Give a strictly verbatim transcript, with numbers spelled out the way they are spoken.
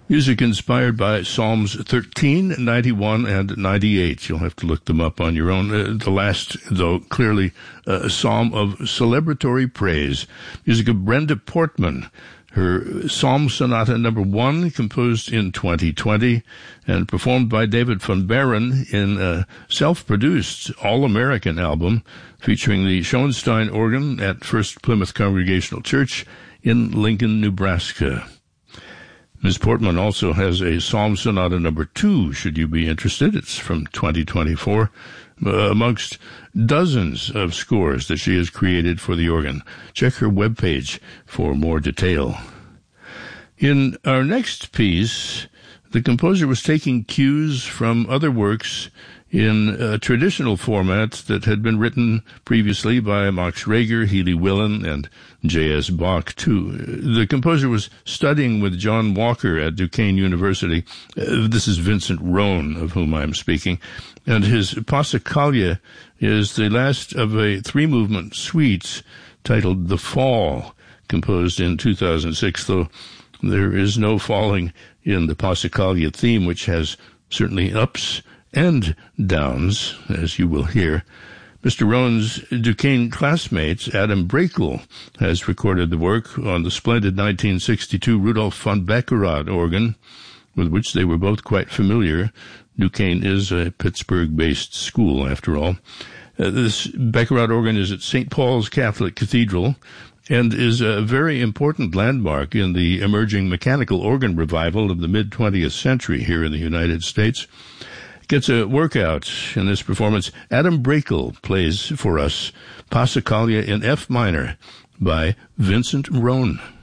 Music inspired by Psalms thirteen, ninety-one, and ninety-eight. You'll have to look them up on your own. Uh, the last, though, clearly uh, a psalm of celebratory praise. Music of Brenda Portman. Her Psalm Sonata number one, composed in twenty twenty and performed by David Van Baren in a self-produced All-American album featuring the Schoenstein organ at First Plymouth Congregational Church in Lincoln, Nebraska. Miz Portman also has a Psalm Sonata number two, should you be interested. It's from twenty twenty-four, uh, amongst dozens of scores that she has created for the organ. Check her webpage for more detail. In our next piece, the composer was taking cues from other works in a traditional format that had been written previously by Max Reger, Healy Willan, and J S. Bach, too. The composer was studying with John Walker at Duquesne University. Uh, this is Vincent Rohn, of whom I'm speaking, and his Passacaglia is the last of a three-movement suite titled The Fall, composed in two thousand six, though there is no falling in the Passacaglia theme, which has certainly ups and downs, as you will hear. Mister Rohn's Duquesne classmate, Adam Brakel, has recorded the work on the splendid nineteen sixty-two Rudolf von Beckerath organ, with which they were both quite familiar. Duquesne is a Pittsburgh-based school, after all. Uh, this Beckerath organ is at Saint Paul's Catholic Cathedral and is a very important landmark in the emerging mechanical organ revival of the mid-twentieth century here in the United States. Gets a workout in this performance. Adam Brakel plays for us Passacaglia in F minor by Vincent Rohn.